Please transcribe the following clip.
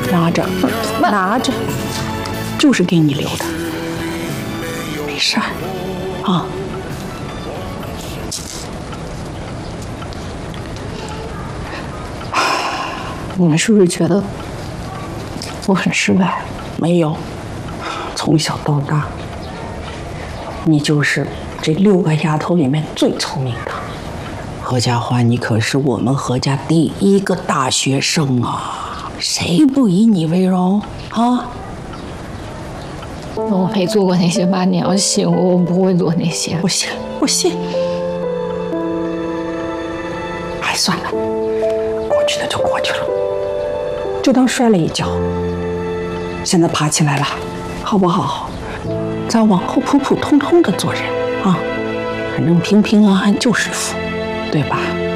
拿着，拿着，就是给你留的，没事儿，啊。你们是不是觉得我很失败？没有，从小到大，你就是这6个丫头里面最聪明的。何家欢，你可是我们何家第1个大学生啊，谁不以你为荣啊？ 我没做过那些妈，你要信我，我不会做那些。 不信，不信。哎，算了，过去的就过去了，就当摔了一跤。现在爬起来了，好不好？咱往后普普通通的做人啊，反正平平安安就是福，对吧？